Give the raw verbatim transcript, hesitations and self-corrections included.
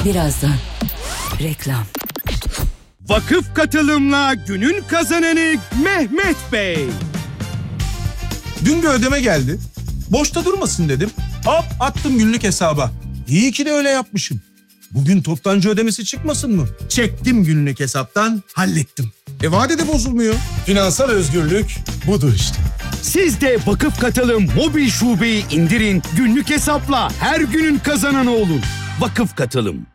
Birazdan reklam. Vakıf katılımla günün kazananı Mehmet Bey. Dün bir ödeme geldi. Boşta durmasın dedim. Hop attım günlük hesaba. İyi ki de öyle yapmışım. Bugün toptancı ödemesi çıkmasın mı? Çektim günlük hesaptan, hallettim. E vade de bozulmuyor. Finansal özgürlük budur işte. Siz de Vakıf Katılım mobil şubeyi indirin, günlük hesapla her günün kazananı olun. Vakıf Katılım.